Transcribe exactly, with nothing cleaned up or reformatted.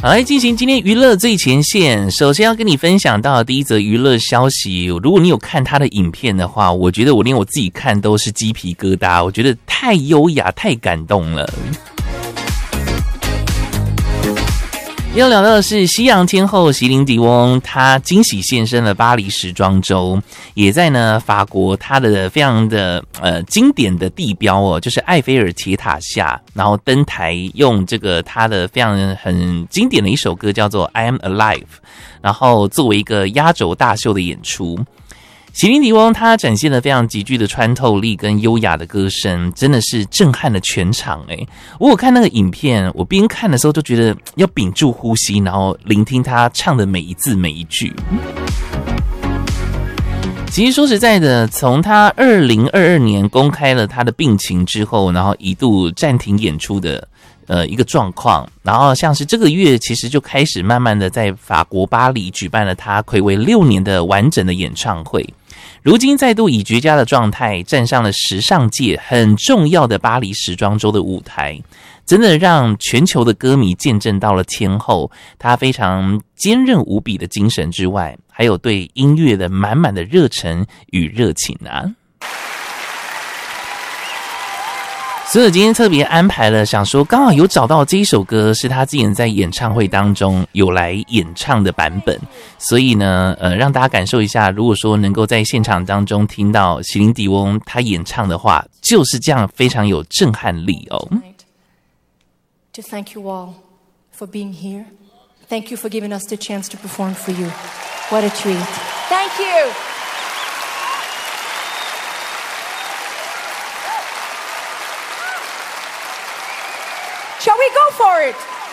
好，来进行今天娱乐最前线。首先要跟你分享到的第一则娱乐消息，如果你有看他的影片的话，我觉得我连我自己看都是鸡皮疙瘩，我觉得太优雅太感动了。要聊到的是西洋天后席琳迪翁，她惊喜现身了巴黎时装周，也在呢法国她的非常的呃经典的地标哦，就是埃菲尔铁塔下，然后登台用这个她的非常很经典的一首歌叫做 I Am Alive， 然后作为一个压轴大秀的演出。席琳迪翁她展现了非常极具的穿透力跟优雅的歌声，真的是震撼了全场诶。我有看那个影片，我边看的时候就觉得要屏住呼吸，然后聆听她唱的每一字每一句。其实说实在的，从他二零二二年公开了他的病情之后，然后一度暂停演出的呃一个状况，然后像是这个月其实就开始慢慢的在法国巴黎举办了他睽违六年的完整的演唱会。如今再度以绝佳的状态站上了时尚界很重要的巴黎时装周的舞台，真的让全球的歌迷见证到了天后她非常坚韧无比的精神之外，还有对音乐的满满的热忱与热情啊。所以我今天特别安排了，想说刚好有找到这一首歌是他之前在演唱会当中有来演唱的版本，所以呢，呃，让大家感受一下，如果说能够在现场当中听到席琳迪翁他演唱的话，就是这样非常有震撼力哦。 To thank you all for being here. Thank you for giving us the chance to perform for you. What a treat. Thank you. Shall we go for it?